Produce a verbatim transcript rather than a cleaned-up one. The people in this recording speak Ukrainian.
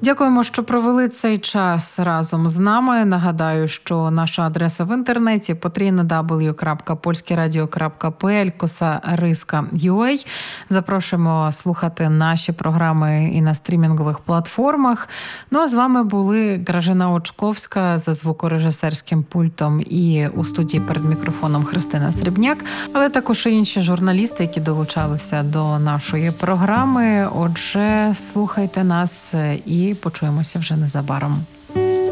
Дякуємо, що провели цей час разом з нами. Нагадаю, що наша адреса в інтернеті потрійна дабл ю крапка польське радіо крапка пі ел, коса риска крапка ю а. Запрошуємо слухати наші програми і на стрімінгових платформах. Ну а з вами були Гражина Очковська за звукорежисерським пультом і у студії перед мікрофоном Христина Срібняк, але також і інші журналісти, які долучалися до нашої програми. Отже, слухайте нас і почуємося вже незабаром.